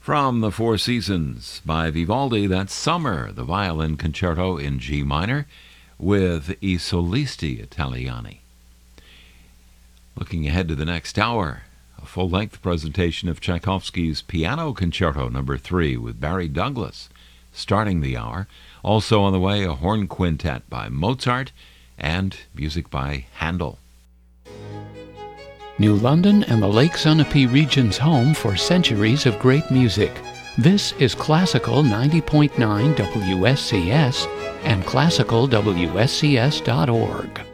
From the Four Seasons by Vivaldi, that's Summer, the violin concerto in G minor with I Solisti Italiani. Looking ahead to the next hour, a full-length presentation of Tchaikovsky's Piano Concerto No. 3 with Barry Douglas starting the hour. Also on the way, a horn quintet by Mozart and music by Handel. New London and the Lake Sunapee region's home for centuries of great music. This is Classical 90.9 WSCS and classicalwscs.org.